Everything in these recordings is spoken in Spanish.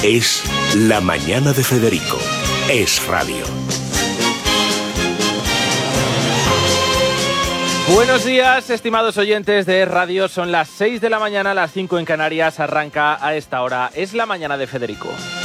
Es La Mañana de Federico. Es radio. Buenos días, estimados oyentes de Radio. Son las 6 de la mañana, las 5 en Canarias. Arranca a esta hora. Es La Mañana de Federico.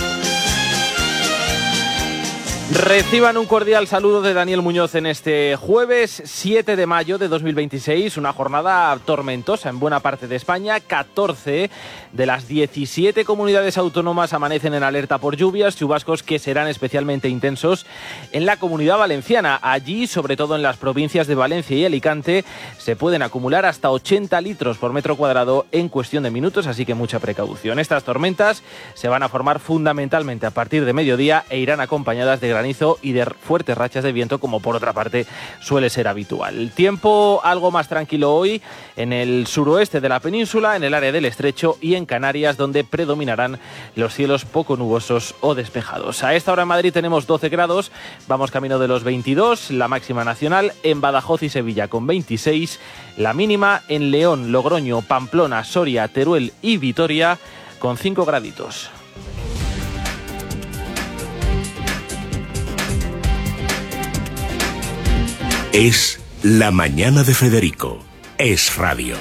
Reciban un cordial saludo de Daniel Muñoz en este jueves 7 de mayo de 2026, una jornada tormentosa en buena parte de España. 14 de las 17 comunidades autónomas amanecen en alerta por lluvias, chubascos que serán especialmente intensos en la Comunidad Valenciana. Allí, sobre todo en las provincias de Valencia y Alicante, se pueden acumular hasta 80 litros por metro cuadrado en cuestión de minutos, así que mucha precaución. Estas tormentas se van a formar fundamentalmente a partir de mediodía e irán acompañadas de granizo y de fuertes rachas de viento, como por otra parte suele ser habitual. El tiempo algo más tranquilo hoy en el suroeste de la península, en el área del Estrecho y en Canarias, donde predominarán los cielos poco nubosos o despejados. A esta hora en Madrid tenemos 12 grados, vamos camino de los 22, la máxima nacional en Badajoz y Sevilla con 26, la mínima en León, Logroño, Pamplona, Soria, Teruel y Vitoria con 5 graditos. Es La Mañana de Federico. Es radio.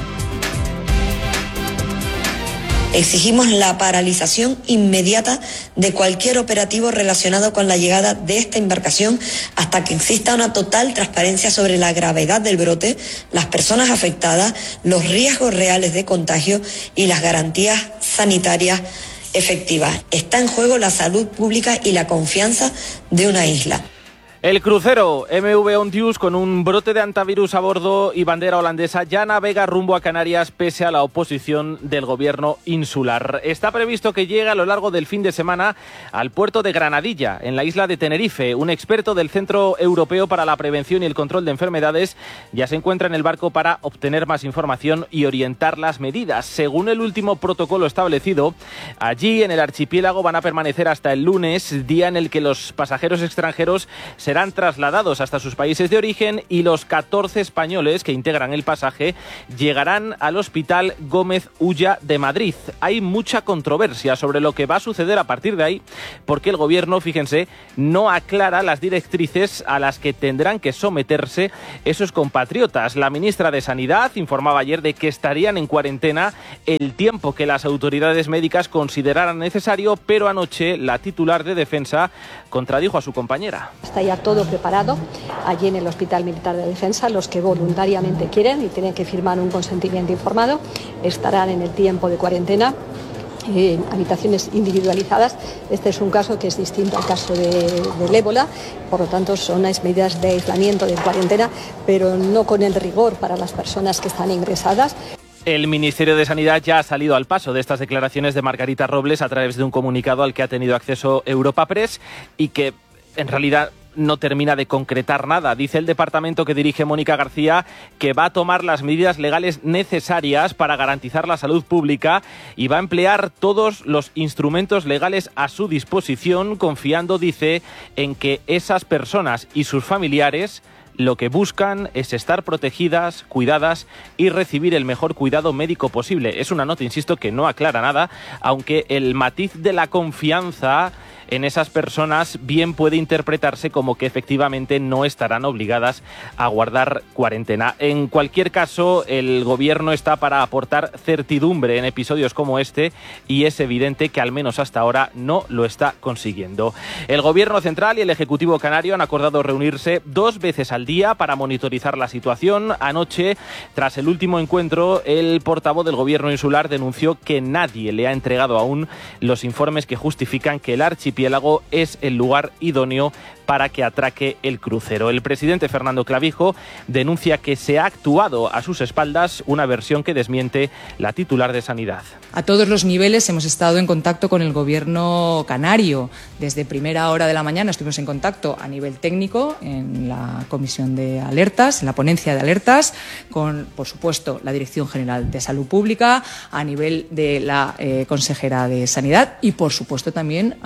Exigimos la paralización inmediata de cualquier operativo relacionado con la llegada de esta embarcación hasta que exista una total transparencia sobre la gravedad del brote, las personas afectadas, los riesgos reales de contagio y las garantías sanitarias efectivas. Está en juego la salud pública y la confianza de una isla. El crucero MV Ontius, con un brote de antivirus a bordo y bandera holandesa, ya navega rumbo a Canarias pese a la oposición del gobierno insular. Está previsto que llegue a lo largo del fin de semana al puerto de Granadilla, en la isla de Tenerife. Un experto del Centro Europeo para la Prevención y el Control de Enfermedades ya se encuentra en el barco para obtener más información y orientar las medidas. Según el último protocolo establecido, allí en el archipiélago van a permanecer hasta el lunes, día en el que los pasajeros extranjeros serán trasladados hasta sus países de origen y los 14 españoles que integran el pasaje llegarán al Hospital Gómez Ulla de Madrid. Hay mucha controversia sobre lo que va a suceder a partir de ahí, porque el gobierno, fíjense, no aclara las directrices a las que tendrán que someterse esos compatriotas. La ministra de Sanidad informaba ayer de que estarían en cuarentena el tiempo que las autoridades médicas consideraran necesario, pero anoche la titular de Defensa contradijo a su compañera. Está ya todo preparado allí en el Hospital Militar de Defensa. Los que voluntariamente quieren y tienen que firmar un consentimiento informado estarán en el tiempo de cuarentena en habitaciones individualizadas. Este es un caso que es distinto al caso del ébola, por lo tanto son unas medidas de aislamiento, de cuarentena, pero no con el rigor para las personas que están ingresadas. El Ministerio de Sanidad ya ha salido al paso de estas declaraciones de Margarita Robles a través de un comunicado al que ha tenido acceso Europa Press y que en realidad no termina de concretar nada. Dice el departamento que dirige Mónica García que va a tomar las medidas legales necesarias para garantizar la salud pública y va a emplear todos los instrumentos legales a su disposición, confiando, dice, en que esas personas y sus familiares lo que buscan es estar protegidas, cuidadas y recibir el mejor cuidado médico posible. Es una nota, insisto, que no aclara nada, aunque el matiz de la confianza en esas personas bien puede interpretarse como que efectivamente no estarán obligadas a guardar cuarentena. En cualquier caso, el gobierno está para aportar certidumbre en episodios como este y es evidente que al menos hasta ahora no lo está consiguiendo. El gobierno central y el ejecutivo canario han acordado reunirse 2 veces al día para monitorizar la situación. Anoche, tras el último encuentro, el portavoz del gobierno insular denunció que nadie le ha entregado aún los informes que justifican que el archipiélago es el lugar idóneo para que atraque el crucero. El presidente Fernando Clavijo denuncia que se ha actuado a sus espaldas, una versión que desmiente la titular de Sanidad. A todos los niveles hemos estado en contacto con el gobierno canario. Desde primera hora de la mañana estuvimos en contacto a nivel técnico en la comisión de alertas, en la ponencia de alertas, con, por supuesto, la Dirección General de Salud Pública, a nivel de la consejera de Sanidad y, por supuesto, también a nivel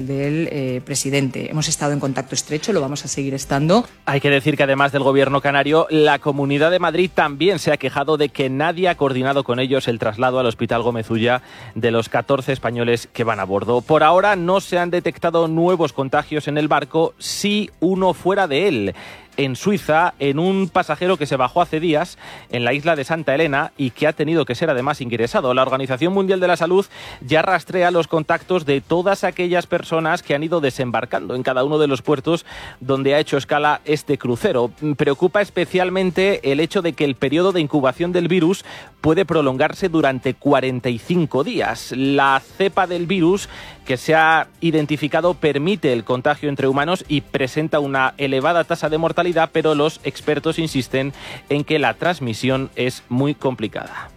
el del presidente. Hemos estado en contacto estrecho, lo vamos a seguir estando. Hay que decir que además del gobierno canario, la Comunidad de Madrid también se ha quejado de que nadie ha coordinado con ellos el traslado al Hospital Gómez Ulla de los 14 españoles que van a bordo. Por ahora no se han detectado nuevos contagios en el barco, sí uno fuera de él, en Suiza, en un pasajero que se bajó hace días en la isla de Santa Elena y que ha tenido que ser además ingresado. La Organización Mundial de la Salud ya rastrea los contactos de todas aquellas personas que han ido desembarcando en cada uno de los puertos donde ha hecho escala este crucero. Preocupa especialmente el hecho de que el periodo de incubación del virus puede prolongarse durante 45 días. La cepa del virus que se ha identificado permite el contagio entre humanos y presenta una elevada tasa de mortalidad, pero los expertos insisten en que la transmisión es muy complicada.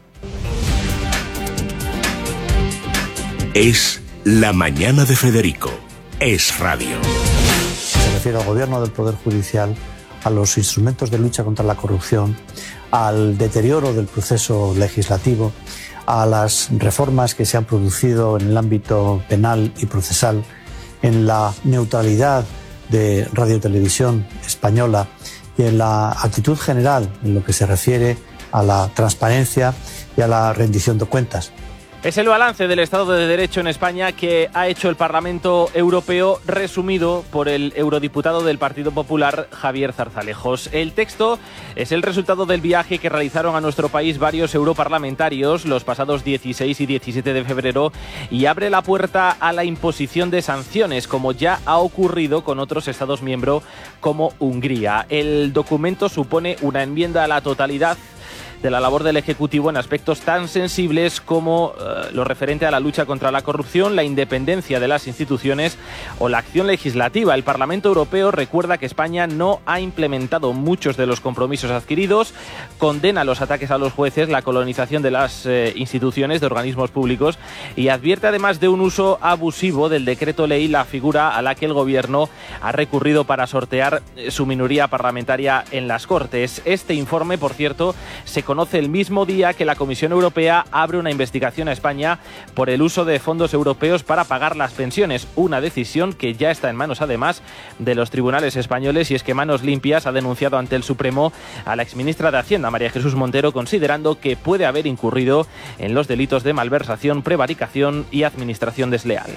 Es la mañana de Federico. Es radio. Se refiere al gobierno del Poder Judicial, a los instrumentos de lucha contra la corrupción, al deterioro del proceso legislativo, a las reformas que se han producido en el ámbito penal y procesal, en la neutralidad de Radio-Televisión Española y en la actitud general en lo que se refiere a la transparencia y a la rendición de cuentas. Es el balance del Estado de Derecho en España que ha hecho el Parlamento Europeo, resumido por el eurodiputado del Partido Popular, Javier Zarzalejos. El texto es el resultado del viaje que realizaron a nuestro país varios europarlamentarios los pasados 16 y 17 de febrero y abre la puerta a la imposición de sanciones, como ya ha ocurrido con otros Estados miembros como Hungría. El documento supone una enmienda a la totalidad de la labor del Ejecutivo en aspectos tan sensibles como lo referente a la lucha contra la corrupción, la independencia de las instituciones o la acción legislativa. El Parlamento Europeo recuerda que España no ha implementado muchos de los compromisos adquiridos, condena los ataques a los jueces, la colonización de las instituciones, de organismos públicos y advierte además de un uso abusivo del decreto ley, la figura a la que el Gobierno ha recurrido para sortear su minoría parlamentaria en las Cortes. Este informe, por cierto, se conoce el mismo día que la Comisión Europea abre una investigación a España por el uso de fondos europeos para pagar las pensiones, una decisión que ya está en manos además de los tribunales españoles, y es que Manos Limpias ha denunciado ante el Supremo a la exministra de Hacienda, María Jesús Montero, considerando que puede haber incurrido en los delitos de malversación, prevaricación y administración desleal.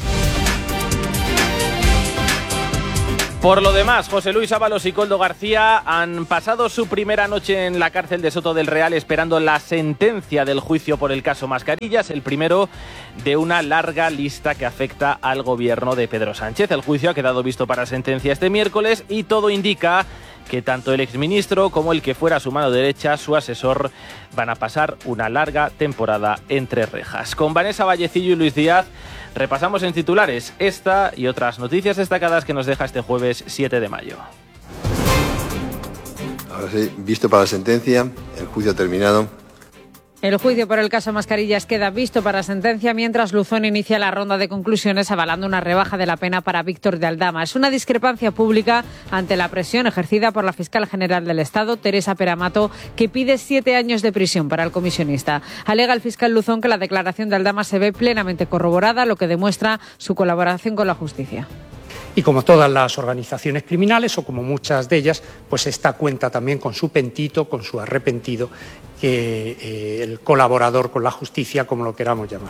Por lo demás, José Luis Ábalos y Koldo García han pasado su primera noche en la cárcel de Soto del Real esperando la sentencia del juicio por el caso Mascarillas, el primero de una larga lista que afecta al gobierno de Pedro Sánchez. El juicio ha quedado visto para sentencia este miércoles y todo indica que tanto el exministro como el que fuera su mano derecha, su asesor, van a pasar una larga temporada entre rejas. Con Vanessa Vallecillo y Luis Díaz repasamos en titulares esta y otras noticias destacadas que nos deja este jueves 7 de mayo. Ahora sí, visto para la sentencia, el juicio ha terminado. El juicio por el caso Mascarillas queda visto para sentencia, mientras Luzón inicia la ronda de conclusiones avalando una rebaja de la pena para Víctor de Aldama. Es una discrepancia pública ante la presión ejercida por la fiscal general del Estado, Teresa Peramato, que pide 7 años de prisión para el comisionista. Alega el fiscal Luzón que la declaración de Aldama se ve plenamente corroborada, lo que demuestra su colaboración con la justicia. Y como todas las organizaciones criminales, o como muchas de ellas, pues esta cuenta también con su pentito, con su arrepentido, que el colaborador con la justicia, como lo queramos llamar.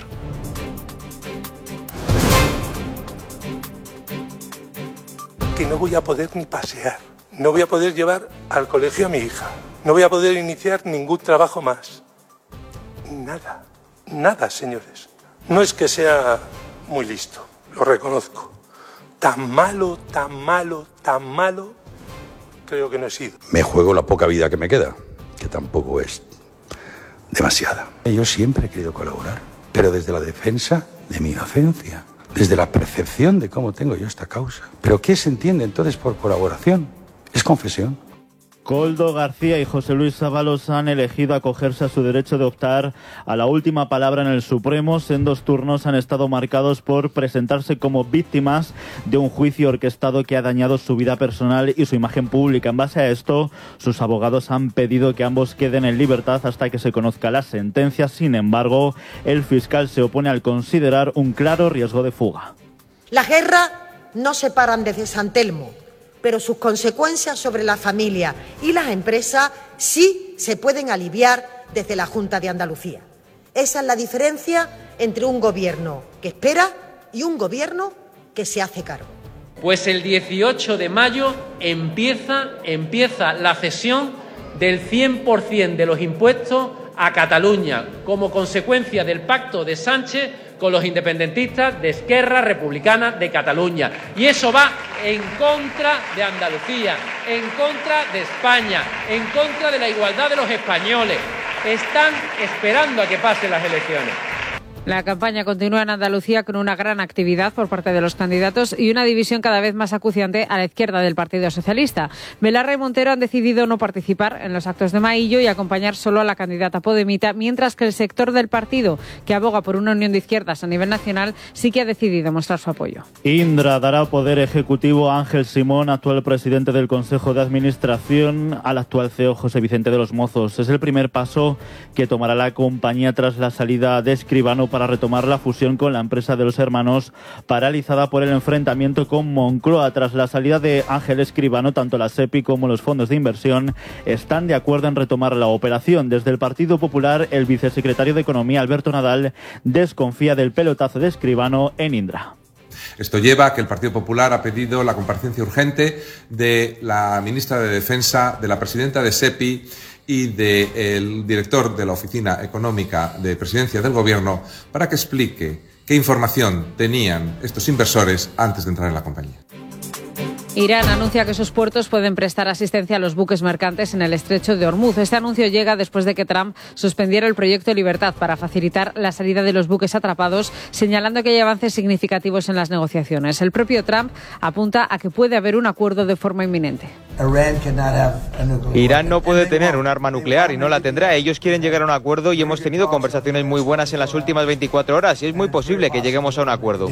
Que no voy a poder ni pasear, no voy a poder llevar al colegio a mi hija, no voy a poder iniciar ningún trabajo más. Nada, nada, señores. No es que sea muy listo, lo reconozco. Tan malo, tan malo, tan malo, creo que no he sido. Me juego la poca vida que me queda, que tampoco es demasiada. Yo siempre he querido colaborar, pero desde la defensa de mi inocencia, desde la percepción de cómo tengo yo esta causa. ¿Pero qué se entiende entonces por colaboración? Es confesión. Koldo García y José Luis Ábalos han elegido acogerse a su derecho de optar a la última palabra en el Supremo. Sendos turnos han estado marcados por presentarse como víctimas de un juicio orquestado que ha dañado su vida personal y su imagen pública. En base a esto, sus abogados han pedido que ambos queden en libertad hasta que se conozca la sentencia. Sin embargo, el fiscal se opone al considerar un claro riesgo de fuga. Las guerras no se paran desde San Telmo, pero sus consecuencias sobre la familia y las empresas sí se pueden aliviar desde la Junta de Andalucía. Esa es la diferencia entre un gobierno que espera y un gobierno que se hace cargo. Pues el 18 de mayo empieza la cesión del 100% de los impuestos a Cataluña, como consecuencia del pacto de Sánchez con los independentistas de Esquerra Republicana de Cataluña. Y eso va en contra de Andalucía, en contra de España, en contra de la igualdad de los españoles. Están esperando a que pasen las elecciones. La campaña continúa en Andalucía con una gran actividad por parte de los candidatos y una división cada vez más acuciante a la izquierda del Partido Socialista. Belarra y Montero han decidido no participar en los actos de Maillo y acompañar solo a la candidata podemita, mientras que el sector del partido, que aboga por una unión de izquierdas a nivel nacional, sí que ha decidido mostrar su apoyo. Indra dará poder ejecutivo a Ángel Simón, actual presidente del Consejo de Administración, al actual CEO José Vicente de los Mozos. Es el primer paso que tomará la compañía tras la salida de Escribano para retomar la fusión con la empresa de los hermanos, paralizada por el enfrentamiento con Moncloa. Tras la salida de Ángel Escribano, tanto la SEPI como los fondos de inversión están de acuerdo en retomar la operación. Desde el Partido Popular, el vicesecretario de Economía, Alberto Nadal, desconfía del pelotazo de Escribano en Indra. Esto lleva a que el Partido Popular ha pedido la comparecencia urgente de la ministra de Defensa, de la presidenta de SEPI y del director de la Oficina Económica de Presidencia del Gobierno para que explique qué información tenían estos inversores antes de entrar en la compañía. Irán anuncia que sus puertos pueden prestar asistencia a los buques mercantes en el estrecho de Hormuz. Este anuncio llega después de que Trump suspendiera el proyecto Libertad para facilitar la salida de los buques atrapados, señalando que hay avances significativos en las negociaciones. El propio Trump apunta a que puede haber un acuerdo de forma inminente. Irán no puede tener un arma nuclear y no la tendrá. Ellos quieren llegar a un acuerdo y hemos tenido conversaciones muy buenas en las últimas 24 horas y es muy posible que lleguemos a un acuerdo.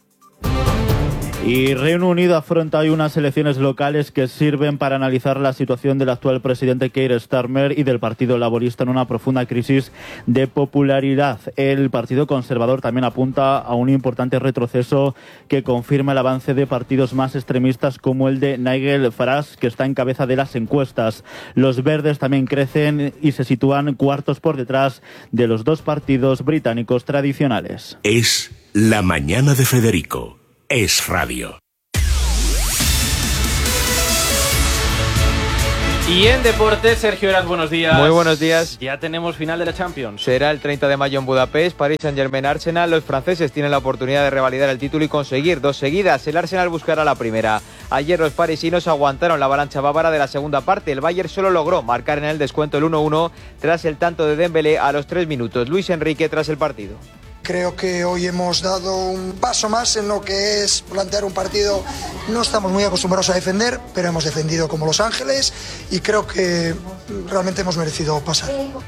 Y Reino Unido afronta hoy unas elecciones locales que sirven para analizar la situación del actual presidente Keir Starmer y del Partido Laborista en una profunda crisis de popularidad. El Partido Conservador también apunta a un importante retroceso que confirma el avance de partidos más extremistas como el de Nigel Farage, que está en cabeza de las encuestas. Los verdes también crecen y se sitúan cuartos por detrás de los dos partidos británicos tradicionales. Es la mañana de Federico. Es radio. Y en deportes, Sergio Heras, buenos días. Muy buenos días. Ya tenemos final de la Champions. Será el 30 de mayo en Budapest, Paris Saint-Germain Arsenal. Los franceses tienen la oportunidad de revalidar el título y conseguir dos seguidas. El Arsenal buscará la primera. Ayer los parisinos aguantaron la avalancha bávara de la segunda parte. El Bayern solo logró marcar en el descuento el 1-1 tras el tanto de Dembélé a los 3 minutos. Luis Enrique tras el partido. Creo que hoy hemos dado un paso más en lo que es plantear un partido. No estamos muy acostumbrados a defender, pero hemos defendido como Los Ángeles y creo que realmente hemos merecido pasar.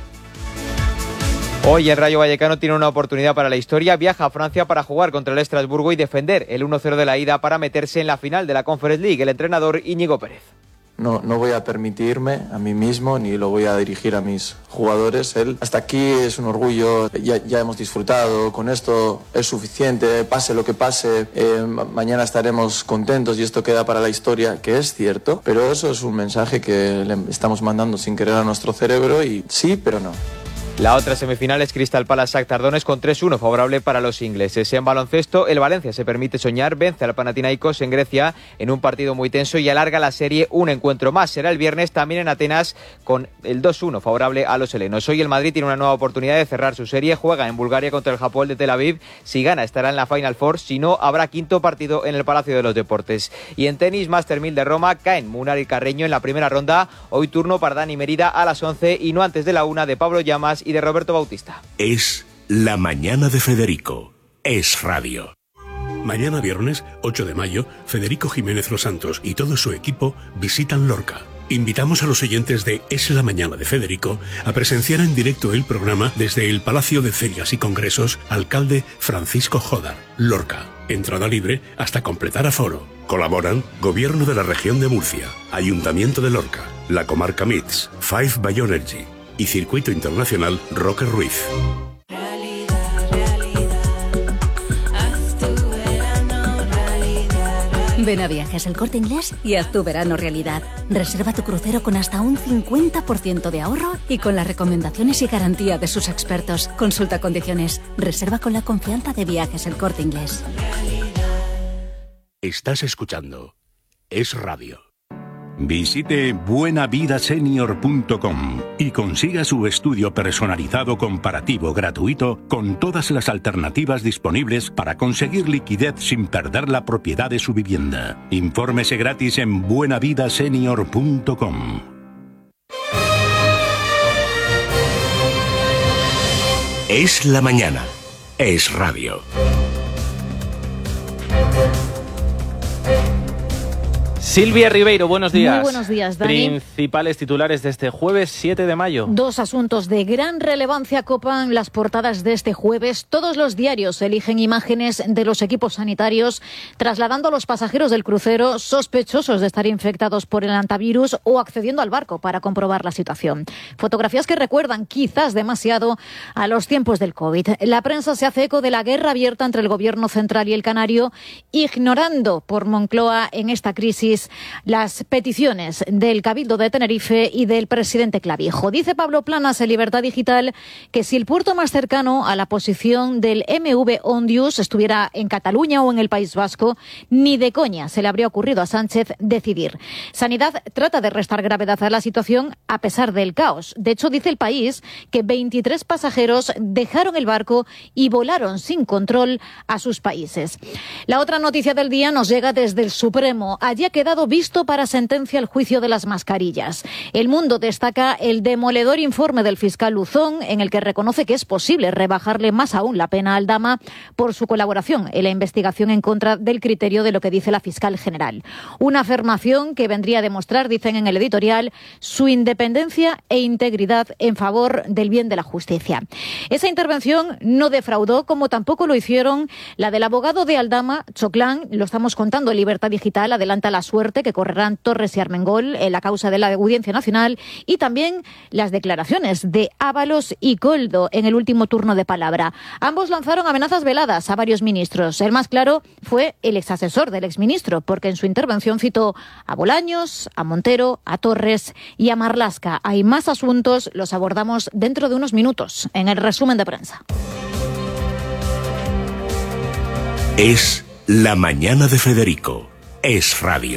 Hoy el Rayo Vallecano tiene una oportunidad para la historia. Viaja a Francia para jugar contra el Estrasburgo y defender el 1-0 de la ida para meterse en la final de la Conference League. El entrenador Íñigo Pérez. No voy a permitirme a mí mismo ni lo voy a dirigir a mis jugadores. Hasta aquí es un orgullo, ya hemos disfrutado, con esto es suficiente, pase lo que pase, mañana estaremos contentos y esto queda para la historia, que es cierto, pero eso es un mensaje que le estamos mandando sin querer a nuestro cerebro y sí, pero no. La otra semifinal es Crystal Palace-Shakhtar Donetsk con 3-1 favorable para los ingleses. En baloncesto, el Valencia se permite soñar, vence al Panathinaikos en Grecia en un partido muy tenso y alarga la serie un encuentro más. Será el viernes también en Atenas con el 2-1 favorable a los helenos. Hoy el Madrid tiene una nueva oportunidad de cerrar su serie, juega en Bulgaria contra el Hapoel de Tel Aviv. Si gana estará en la Final Four, si no habrá quinto partido en el Palacio de los Deportes. Y en tenis, Master 1000 de Roma, caen Munar y Carreño en la primera ronda. Hoy turno para Dani Merida a las 11 y no antes de la 1 de Pablo Llamas y de Roberto Bautista. Es la mañana de Federico. Es radio. Mañana viernes, 8 de mayo, Federico Jiménez Los Santos y todo su equipo visitan Lorca. Invitamos a los oyentes de Es la mañana de Federico a presenciar en directo el programa desde el Palacio de Ferias y Congresos Alcalde Francisco Jodar, Lorca. Entrada libre hasta completar aforo. Colaboran Gobierno de la Región de Murcia, Ayuntamiento de Lorca, la Comarca MITS, Five Bioenergy y Circuito Internacional Roque Ruiz. Ven a Viajes El Corte Inglés y haz tu verano realidad. Reserva tu crucero con hasta un 50% de ahorro y con las recomendaciones y garantía de sus expertos. Consulta condiciones. Reserva con la confianza de Viajes El Corte Inglés. Estás escuchando Es Radio. Visite buenavidasenior.com y consiga su estudio personalizado comparativo gratuito con todas las alternativas disponibles para conseguir liquidez sin perder la propiedad de su vivienda. Infórmese gratis en buenavidasenior.com. Es la mañana. Es Radio. Silvia Ribeiro, buenos días. Muy buenos días, Dani. Principales titulares de este jueves 7 de mayo. Dos asuntos de gran relevancia copan las portadas de este jueves. Todos los diarios eligen imágenes de los equipos sanitarios trasladando a los pasajeros del crucero sospechosos de estar infectados por el hantavirus o accediendo al barco para comprobar la situación. Fotografías que recuerdan quizás demasiado a los tiempos del COVID. La prensa se hace eco de la guerra abierta entre el gobierno central y el canario, ignorando por Moncloa en esta crisis las peticiones del Cabildo de Tenerife y del presidente Clavijo. Dice Pablo Planas en Libertad Digital que si el puerto más cercano a la posición del MV Ondius estuviera en Cataluña o en el País Vasco, ni de coña se le habría ocurrido a Sánchez decidir. Sanidad trata de restar gravedad a la situación a pesar del caos. De hecho, dice El País que 23 pasajeros dejaron el barco y volaron sin control a sus países. La otra noticia del día nos llega desde el Supremo. Allí ha quedado visto para sentencia el juicio de las mascarillas. El Mundo destaca el demoledor informe del fiscal Luzón, en el que reconoce que es posible rebajarle más aún la pena a Aldama por su colaboración en la investigación en contra del criterio de lo que dice la fiscal general. Una afirmación que vendría a demostrar, dicen en el editorial, su independencia e integridad en favor del bien de la justicia. Esa intervención no defraudó, como tampoco lo hicieron la del abogado de Aldama, Choclán. Lo estamos contando en Libertad Digital, adelanta la suerte que correrán Torres y Armengol en la causa de la Audiencia Nacional, y también las declaraciones de Ábalos y Coldo en el último turno de palabra. Ambos lanzaron amenazas veladas a varios ministros. El más claro fue el exasesor del exministro, porque en su intervención citó a Bolaños, a Montero, a Torres y a Marlaska. Hay más asuntos, los abordamos dentro de unos minutos en el resumen de prensa. Es la mañana de Federico. Es Radio.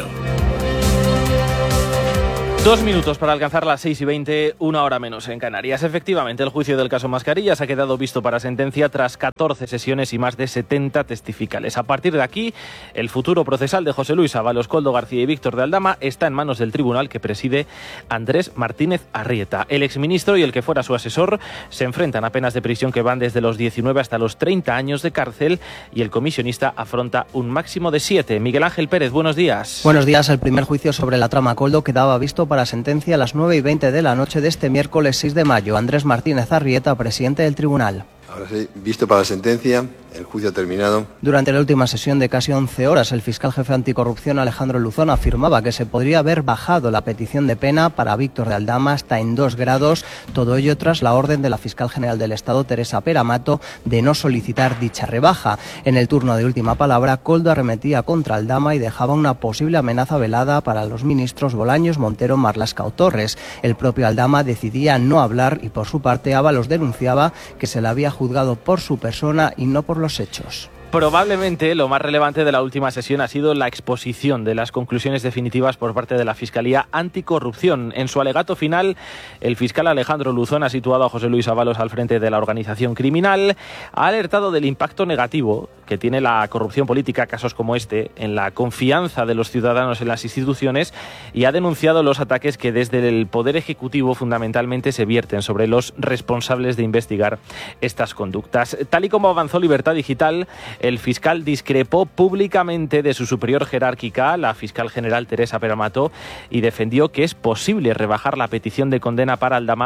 2 minutos para alcanzar las 6:20, 1 hora menos en Canarias. Efectivamente, el juicio del caso Mascarillas ha quedado visto para sentencia tras 14 sesiones y más de 70 testificales. A partir de aquí, el futuro procesal de José Luis Ábalos, Koldo García y Víctor de Aldama está en manos del tribunal que preside Andrés Martínez Arrieta. El exministro y el que fuera su asesor se enfrentan a penas de prisión que van desde los 19 hasta los 30 años de cárcel, y el comisionista afronta un máximo de 7. Miguel Ángel Pérez, buenos días. Buenos días. El primer juicio sobre la trama Koldo quedaba visto para sentencia a las 9:20 de la noche de este miércoles 6 de mayo. Andrés Martínez Arrieta, presidente del tribunal. Ahora sí, visto para la sentencia, el juicio ha terminado. Durante la última sesión de casi 11 horas, el fiscal jefe anticorrupción Alejandro Luzón afirmaba que se podría haber bajado la petición de pena para Víctor de Aldama hasta en 2 grados, todo ello tras la orden de la fiscal general del Estado, Teresa Peramato, de no solicitar dicha rebaja. En el turno de última palabra, Koldo arremetía contra Aldama y dejaba una posible amenaza velada para los ministros Bolaños, Montero, Marlaska o Torres. El propio Aldama decidía no hablar y, por su parte, Ábalos denunciaba que se le había juzgado por su persona y no por los hechos. Probablemente lo más relevante de la última sesión ha sido la exposición de las conclusiones definitivas por parte de la Fiscalía Anticorrupción. En su alegato final, el fiscal Alejandro Luzón ha situado a José Luis Ábalos al frente de la organización criminal, ha alertado del impacto negativo que tiene la corrupción política, casos como este, en la confianza de los ciudadanos en las instituciones, y ha denunciado los ataques que desde el Poder Ejecutivo fundamentalmente se vierten sobre los responsables de investigar estas conductas. Tal y como avanzó Libertad Digital, el fiscal discrepó públicamente de su superior jerárquica, la fiscal general Teresa Peramato, y defendió que es posible rebajar la petición de condena para Aldama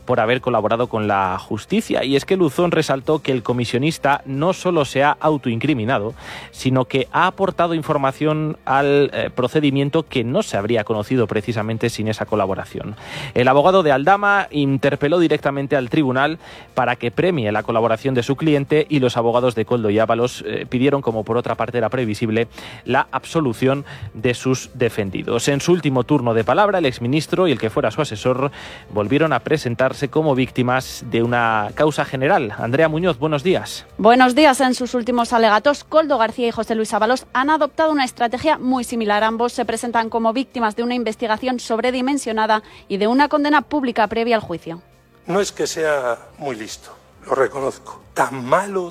por haber colaborado con la justicia. Y es que Luzón resaltó que el comisionista no solo se ha autoincriminado, sino que ha aportado información al procedimiento que no se habría conocido precisamente sin esa colaboración. El abogado de Aldama interpeló directamente al tribunal para que premie la colaboración de su cliente, y los abogados de Koldo y Ábalos pidieron, como por otra parte era previsible, la absolución de sus defendidos. En su último turno de palabra, el exministro y el que fuera su asesor volvieron a presentarse como víctimas de una causa general. Andrea Muñoz, buenos días. Buenos días. En sus últimos alegatos, Koldo García y José Luis Ábalos han adoptado una estrategia muy similar. Ambos se presentan como víctimas de una investigación sobredimensionada y de una condena pública previa al juicio. No es que sea muy listo, lo reconozco. Tan malo,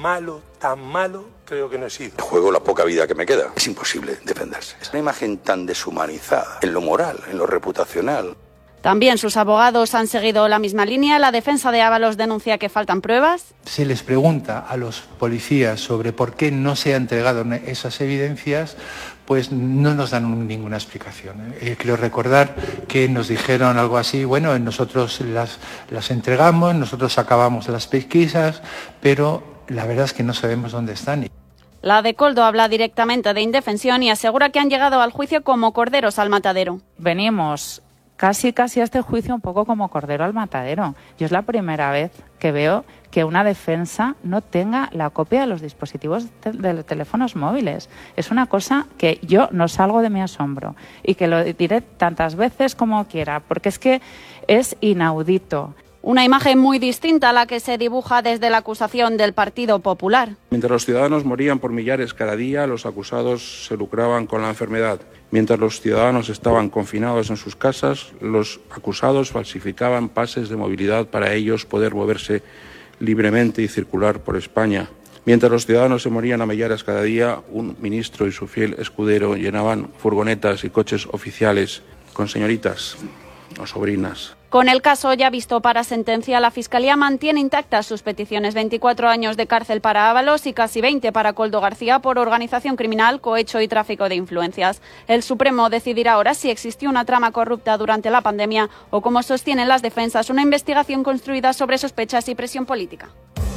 creo que no he sido. Juego la poca vida que me queda. Es imposible defenderse. Es una imagen tan deshumanizada en lo moral, en lo reputacional. También sus abogados han seguido la misma línea. La defensa de Ábalos denuncia que faltan pruebas. Se les pregunta a los policías sobre por qué no se han entregado esas evidencias, pues no nos dan ninguna explicación. Quiero recordar que nos dijeron algo así: bueno, nosotros las entregamos, nosotros acabamos las pesquisas, pero la verdad es que no sabemos dónde están. La de Koldo habla directamente de indefensión y asegura que han llegado al juicio como corderos al matadero. Venimos casi a este juicio un poco como cordero al matadero. Yo es la primera vez que veo que una defensa no tenga la copia de los dispositivos de los teléfonos móviles. Es una cosa que yo no salgo de mi asombro y que lo diré tantas veces como quiera, porque es que es inaudito. Una imagen muy distinta a la que se dibuja desde la acusación del Partido Popular. Mientras los ciudadanos morían por millares cada día, los acusados se lucraban con la enfermedad. Mientras los ciudadanos estaban confinados en sus casas, los acusados falsificaban pases de movilidad para ellos poder moverse libremente y circular por España. Mientras los ciudadanos se morían a millares cada día, un ministro y su fiel escudero llenaban furgonetas y coches oficiales con señoritas o sobrinas. Con el caso ya visto para sentencia, la Fiscalía mantiene intactas sus peticiones: 24 años de cárcel para Ábalos y casi 20 para Koldo García por organización criminal, cohecho y tráfico de influencias. El Supremo decidirá ahora si existió una trama corrupta durante la pandemia o, como sostienen las defensas, una investigación construida sobre sospechas y presión política.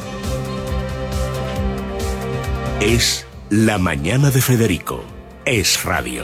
Es La Mañana de Federico. Es Radio.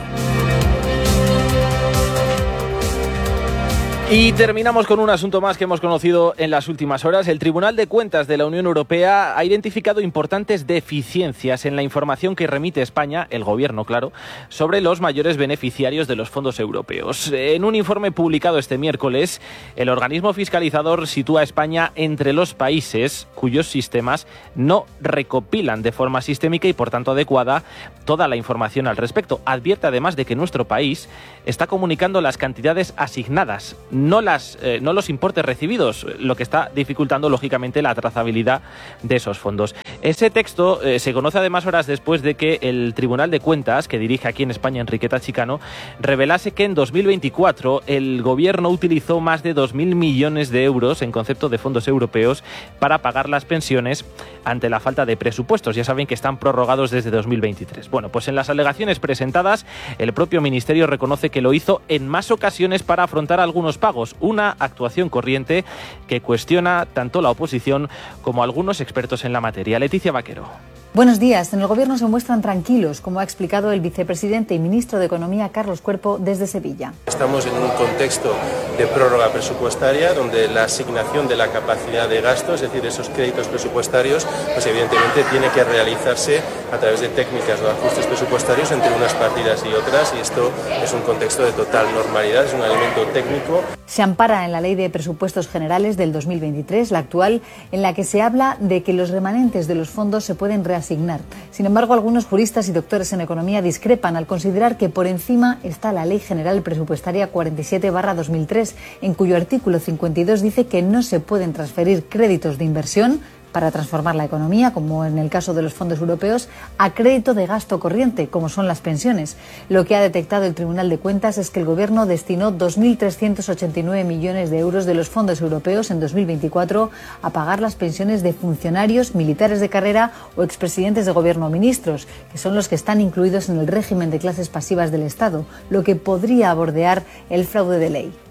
Y terminamos con un asunto más que hemos conocido en las últimas horas. El Tribunal de Cuentas de la Unión Europea ha identificado importantes deficiencias en la información que remite España, el Gobierno, claro, sobre los mayores beneficiarios de los fondos europeos. En un informe publicado este miércoles, el organismo fiscalizador sitúa a España entre los países cuyos sistemas no recopilan de forma sistémica y, por tanto, adecuada toda la información al respecto. Advierte además de que nuestro país está comunicando las cantidades asignadas, no los importes recibidos, lo que está dificultando lógicamente la trazabilidad de esos fondos. Ese texto se conoce además horas después de que el Tribunal de Cuentas, que dirige aquí en España Enriqueta Chicano, revelase que en 2024 el Gobierno utilizó más de 2.000 millones de euros en concepto de fondos europeos para pagar las pensiones ante la falta de presupuestos. Ya saben que están prorrogados desde 2023. Bueno, pues en las alegaciones presentadas, el propio Ministerio reconoce que lo hizo en más ocasiones para afrontar algunos pagos, una actuación corriente que cuestiona tanto la oposición como algunos expertos en la materia. Leticia Vaquero. Buenos días. En el Gobierno se muestran tranquilos, como ha explicado el vicepresidente y ministro de Economía, Carlos Cuerpo, desde Sevilla. Estamos en un contexto de prórroga presupuestaria, donde la asignación de la capacidad de gasto, es decir, esos créditos presupuestarios, pues evidentemente tiene que realizarse a través de técnicas o ajustes presupuestarios entre unas partidas y otras, y esto es un contexto de total normalidad, es un elemento técnico. Se ampara en la Ley de Presupuestos Generales del 2023, la actual, en la que se habla de que los remanentes de los fondos se pueden reasignar. Sin embargo, algunos juristas y doctores en economía discrepan al considerar que por encima está la Ley General Presupuestaria 47/2003, en cuyo artículo 52 dice que no se pueden transferir créditos de inversión para transformar la economía, como en el caso de los fondos europeos, a crédito de gasto corriente, como son las pensiones. Lo que ha detectado el Tribunal de Cuentas es que el Gobierno destinó 2.389 millones de euros de los fondos europeos en 2024 a pagar las pensiones de funcionarios, militares de carrera o expresidentes de Gobierno o ministros, que son los que están incluidos en el régimen de clases pasivas del Estado, lo que podría bordear el fraude de ley.